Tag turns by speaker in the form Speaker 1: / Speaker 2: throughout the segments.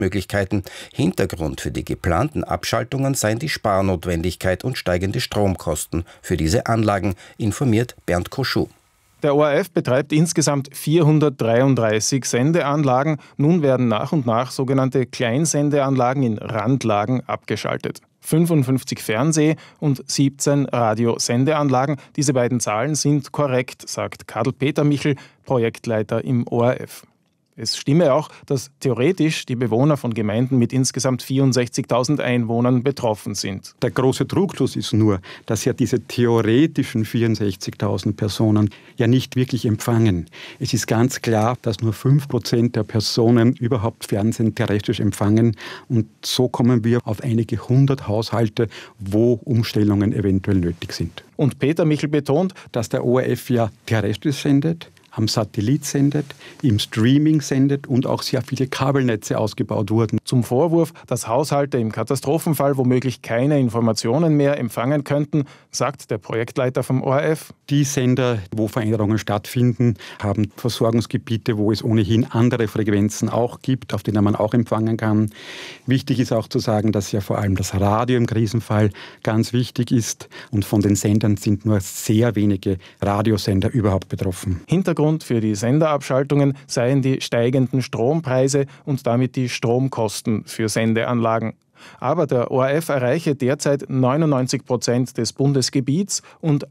Speaker 1: Startmöglichkeiten. Hintergrund für die geplanten Abschaltungen seien die Sparnotwendigkeit und steigende Stromkosten für diese Anlagen, informiert Bernd Koschou.
Speaker 2: Der ORF betreibt insgesamt 433 Sendeanlagen. Nun werden nach und nach sogenannte Kleinsendeanlagen in Randlagen abgeschaltet. 55 Fernseh- und 17 Radiosendeanlagen. Diese beiden Zahlen sind korrekt, sagt Karl Peter Michel, Projektleiter im ORF. Es stimme auch, dass theoretisch die Bewohner von Gemeinden mit insgesamt 64.000 Einwohnern betroffen sind.
Speaker 3: Der große Trugschluss ist nur, dass ja diese theoretischen 64.000 Personen ja nicht wirklich empfangen. Es ist ganz klar, dass nur 5% der Personen überhaupt Fernsehen terrestrisch empfangen. Und so kommen wir auf einige 100 Haushalte, wo Umstellungen eventuell nötig sind.
Speaker 2: Und Peter Michel betont,
Speaker 3: dass der ORF ja terrestrisch sendet, am Satellit sendet, im Streaming sendet und auch sehr viele Kabelnetze ausgebaut wurden.
Speaker 2: Zum Vorwurf, dass Haushalte im Katastrophenfall womöglich keine Informationen mehr empfangen könnten, sagt der Projektleiter vom ORF.
Speaker 3: Die Sender, wo Veränderungen stattfinden, haben Versorgungsgebiete, wo es ohnehin andere Frequenzen auch gibt, auf denen man auch empfangen kann. Wichtig ist auch zu sagen, dass ja vor allem das Radio im Krisenfall ganz wichtig ist und von den Sendern sind nur sehr wenige Radiosender überhaupt betroffen.
Speaker 2: Hintergrund für die Senderabschaltungen seien die steigenden Strompreise und damit die Stromkosten für Sendeanlagen. Aber der ORF erreiche derzeit 99% des Bundesgebiets und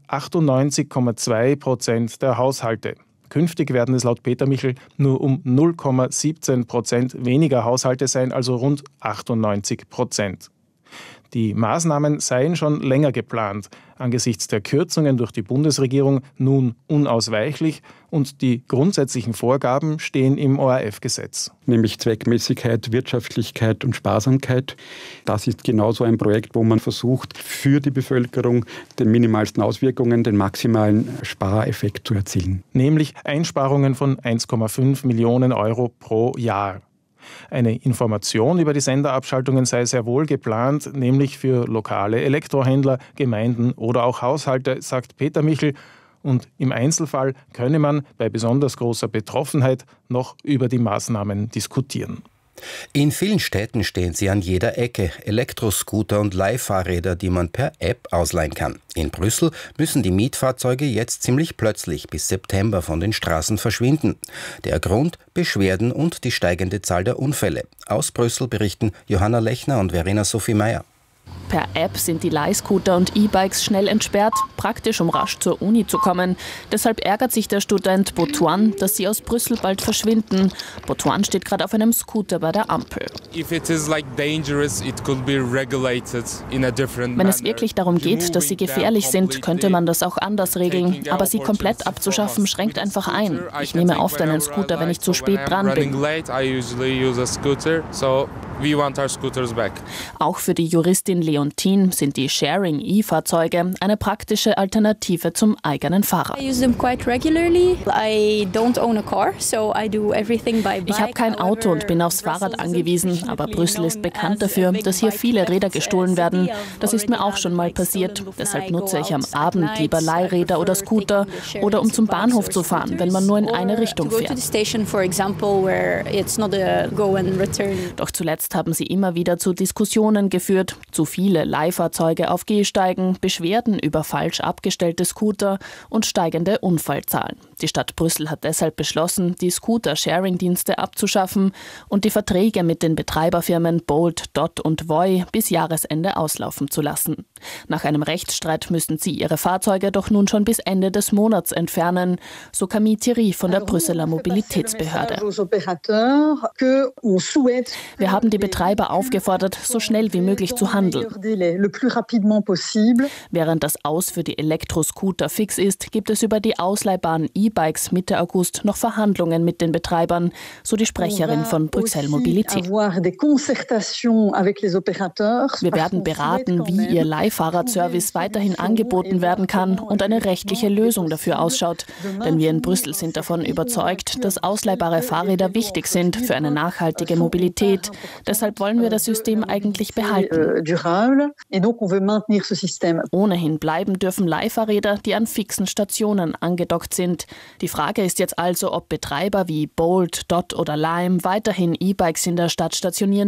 Speaker 2: 98,2% der Haushalte. Künftig werden es laut Peter Michel nur um 0,17% weniger Haushalte sein, also rund 98%. Die Maßnahmen seien schon länger geplant, angesichts der Kürzungen durch die Bundesregierung nun unausweichlich und die grundsätzlichen Vorgaben stehen im ORF-Gesetz.
Speaker 3: Nämlich Zweckmäßigkeit, Wirtschaftlichkeit und Sparsamkeit. Das ist genauso ein Projekt, wo man versucht, für die Bevölkerung den minimalsten Auswirkungen, den maximalen Spareffekt zu erzielen.
Speaker 2: Nämlich Einsparungen von 1,5 Millionen Euro pro Jahr. Eine Information über die Senderabschaltungen sei sehr wohl geplant, nämlich für lokale Elektrohändler, Gemeinden oder auch Haushalte, sagt Peter Michel. Und im Einzelfall könne man bei besonders großer Betroffenheit noch über die Maßnahmen diskutieren.
Speaker 1: In vielen Städten stehen sie an jeder Ecke, Elektroscooter und Leihfahrräder, die man per App ausleihen kann. In Brüssel müssen die Mietfahrzeuge jetzt ziemlich plötzlich bis September von den Straßen verschwinden. Der Grund: Beschwerden und die steigende Zahl der Unfälle. Aus Brüssel berichten Johanna Lechner und Verena Sophie Meyer.
Speaker 4: Per App sind die Leihscooter und E-Bikes schnell entsperrt, praktisch um rasch zur Uni zu kommen. Deshalb ärgert sich der Student Botuan, dass sie aus Brüssel bald verschwinden. Botuan steht gerade auf einem Scooter bei der Ampel. Wenn es wirklich darum geht, dass sie gefährlich sind, könnte man das auch anders regeln. Aber sie komplett abzuschaffen, schränkt einfach ein. Ich nehme oft einen Scooter, wenn ich zu spät dran bin. Auch für die Juristin Leontine sind die Sharing-E-Fahrzeuge eine praktische Alternative zum eigenen Fahrrad. Ich habe kein Auto und bin aufs Fahrrad angewiesen, aber Brüssel ist bekannt dafür, dass hier viele Räder gestohlen werden. Das ist mir auch schon mal passiert. Deshalb nutze ich am Abend lieber Leihräder oder Scooter oder um zum Bahnhof zu fahren, wenn man nur in eine Richtung fährt. Doch zuletzt haben sie immer wieder zu Diskussionen geführt. Zu viele Leihfahrzeuge auf Gehsteigen, Beschwerden über falsch abgestellte Scooter und steigende Unfallzahlen. Die Stadt Brüssel hat deshalb beschlossen, die Scooter-Sharing-Dienste abzuschaffen und die Verträge mit den Betreiberfirmen Bolt, Dot und Voi bis Jahresende auslaufen zu lassen. Nach einem Rechtsstreit müssen sie ihre Fahrzeuge doch nun schon bis Ende des Monats entfernen, so Camille Thierry von der Brüsseler Mobilitätsbehörde. Wir haben die Betreiber aufgefordert, so schnell wie möglich zu handeln. Während das Aus für die Elektroscooter fix ist, gibt es über die ausleihbaren E-Bikes Mitte August noch Verhandlungen mit den Betreibern, so die Sprecherin von Bruxelles Mobilität. Wir werden beraten, wie ihr Leihfahrradservice weiterhin angeboten werden kann und eine rechtliche Lösung dafür ausschaut. Denn wir in Brüssel sind davon überzeugt, dass ausleihbare Fahrräder wichtig sind für eine nachhaltige Mobilität. Deshalb wollen wir das System eigentlich behalten. Ohnehin bleiben dürfen Leihfahrräder, die an fixen Stationen angedockt sind. Die Frage ist jetzt also, ob Betreiber wie Bolt, Dot oder Lime weiterhin E-Bikes in der Stadt stationieren